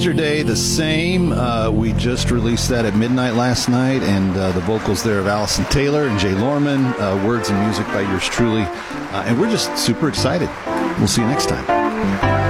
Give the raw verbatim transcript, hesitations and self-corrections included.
Yesterday, the same. Uh, we just released that at midnight last night, and uh, the vocals there of Allison Taylor and Jay Lorman, uh, words and music by yours truly. Uh, and we're just super excited. We'll see you next time.